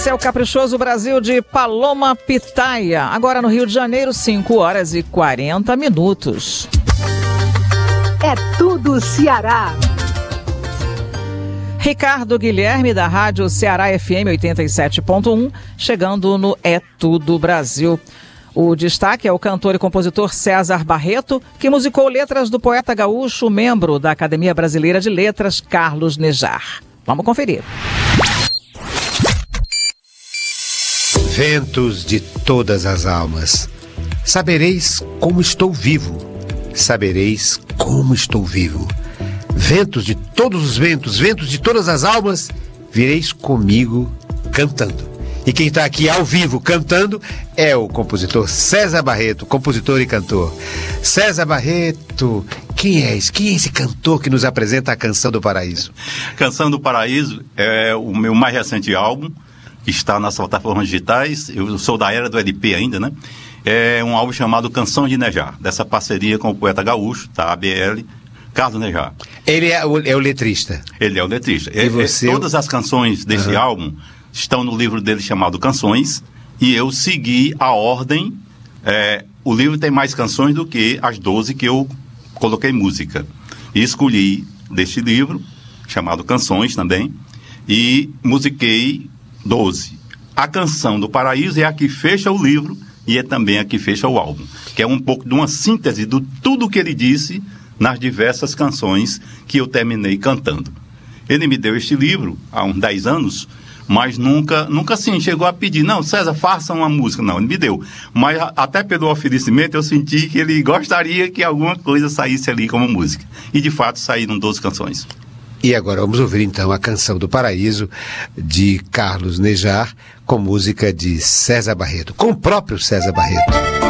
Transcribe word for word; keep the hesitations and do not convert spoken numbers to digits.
Esse é o Caprichoso Brasil de Paloma Pitaya. Agora no Rio de Janeiro, cinco horas e quarenta minutos. É tudo Ceará. Ricardo Guilherme, da Rádio Ceará F M oitenta e sete ponto um, chegando no É Tudo Brasil. O destaque é o cantor e compositor César Barreto, que musicou letras do poeta gaúcho, membro da Academia Brasileira de Letras, Carlos Nejar. Vamos conferir. Ventos de todas as almas, sabereis como estou vivo, sabereis como estou vivo. Ventos de todos os ventos, ventos de todas as almas, vireis comigo cantando. E quem está aqui ao vivo cantando é o compositor César Barreto, compositor e cantor. César Barreto, quem é esse? Quem é esse cantor que nos apresenta a Canção do Paraíso? Canção do Paraíso é o meu mais recente álbum, que está nas plataformas digitais. Eu sou da era do L P ainda, né? É um álbum chamado Canção de Nejar, dessa parceria com o poeta gaúcho, da A B L, Carlos Nejar. Ele é o, é o letrista? Ele é o letrista. E você... Todas as canções desse uhum. álbum estão no livro dele chamado Canções, e eu segui a ordem. É, o livro tem mais canções do que as doze que eu coloquei música. E escolhi deste livro, chamado Canções também, e musiquei doze. A Canção do Paraíso é a que fecha o livro e é também a que fecha o álbum, que é um pouco de uma síntese de tudo que ele disse nas diversas canções que eu terminei cantando. Ele me deu este livro há uns dez anos, mas nunca, nunca assim, chegou a pedir, não, César, faça uma música. Não, ele me deu. Mas até pelo oferecimento eu senti que ele gostaria que alguma coisa saísse ali como música. E de fato saíram doze canções. E agora vamos ouvir então a Canção do Paraíso de Carlos Nejar, com música de César Barreto, com o próprio César Barreto.